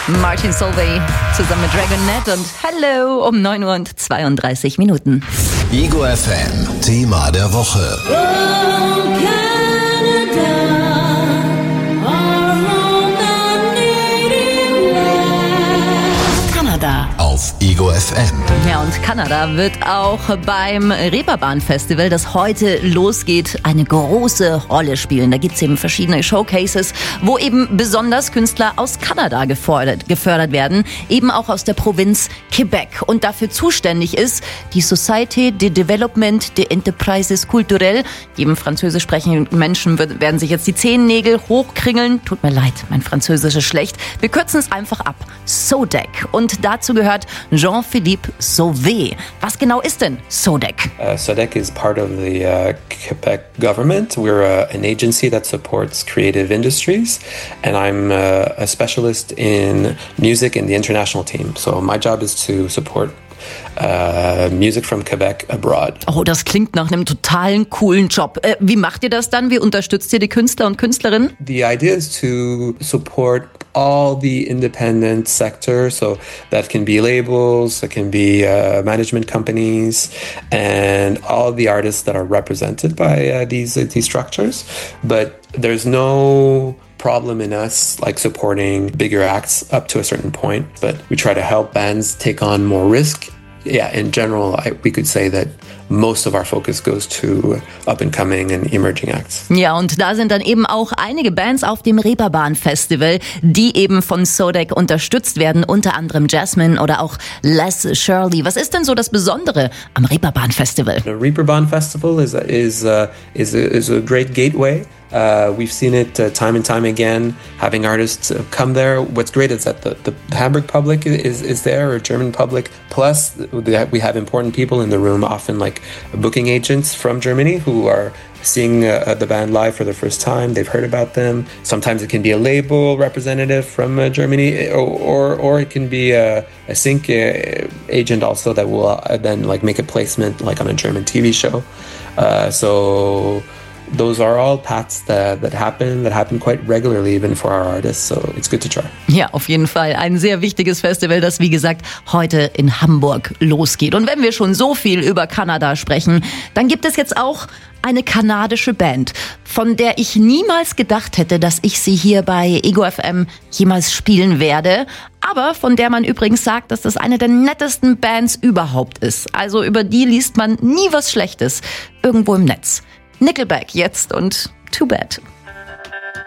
Martin Solveig zusammen mit Dragonette und Hello um 9:32 Ego FM, Thema der Woche. Kanada. Auf Ego FM. Ja, und Kanada wird auch beim Reeperbahn Festival, das heute losgeht, eine große Rolle spielen. Da gibt es eben verschiedene Showcases, wo eben besonders Künstler aus Kanada gefördert werden, eben auch aus der Provinz Quebec. Und dafür zuständig ist die Société de Développement des Enterprises Culturelles. Jedem französisch sprechenden Menschen werden sich jetzt die Zehennägel hochkringeln. Tut mir leid, mein Französisch ist schlecht. Wir kürzen es einfach ab. SODEC. Und dazu gehört Jean-Philippe Sauvé. Was genau ist denn SODEC? SODEC is part of the Quebec government. We're an agency that supports creative industries, and I'm a specialist in music in the international team. So my job is to support music from Quebec abroad. Oh, das klingt nach einem totalen coolen Job. Wie macht ihr das dann? Wie unterstützt ihr die Künstler und Künstlerinnen? The idea is to support all the independent sector, so that can be labels, that can be management companies, and all the artists that are represented by these structures. But there's no problem in us like supporting bigger acts up to a certain point, but we try to help bands take on more risk. Yeah, in general, we could say that most of our focus goes to up-and-coming and emerging acts. Ja, und da sind dann eben auch einige Bands auf dem Reeperbahn Festival, die eben von SODEC unterstützt werden, unter anderem Jasmine oder auch Les Shirley. Was ist denn so das Besondere am Reeperbahn Festival? The Reeperbahn Festival is a great gateway. We've seen it time and time again, having artists come there. What's great is that the Hamburg public is there, or German public. Plus, we have important people in the room, often like booking agents from Germany who are seeing the band live for the first time. They've heard about them. Sometimes it can be a label representative from Germany, or it can be a sync agent also that will then like make a placement like on a German TV show. So those are all paths that happen quite regularly even for our artists, so it's good to try. Ja, auf jeden Fall ein sehr wichtiges Festival, das wie gesagt heute in Hamburg losgeht. Und wenn wir schon so viel über Kanada sprechen, dann gibt es jetzt auch eine kanadische Band, von der ich niemals gedacht hätte, dass ich sie hier bei Ego FM jemals spielen werde, aber von der man übrigens sagt, dass das eine der nettesten Bands überhaupt ist. Also über die liest man nie was Schlechtes irgendwo im Netz. Nickelback jetzt und Too Bad.